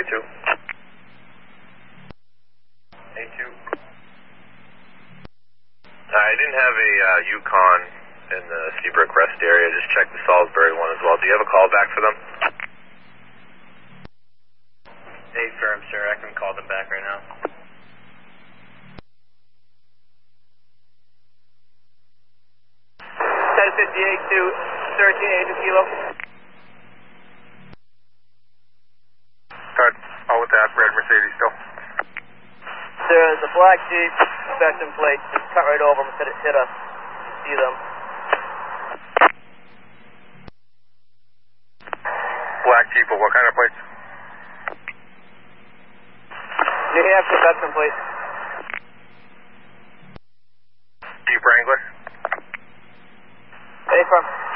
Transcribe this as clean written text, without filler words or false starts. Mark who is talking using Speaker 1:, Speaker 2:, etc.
Speaker 1: A2. A2. I didn't have a Yukon in the Seabrook Rest area. Just checked the Salisbury one as well. Do you have a call back for them? Firm, sir. I can call them back right now. 1058 to 1380 kilo.
Speaker 2: Start all with that red Mercedes still.
Speaker 3: There's a black Jeep, inspection plate, just cut right over them, hit us. You see them.
Speaker 2: Black Jeep, what kind of plates?
Speaker 3: New Hampshire inspection plate.
Speaker 2: Jeep Wrangler?
Speaker 3: Hey, from.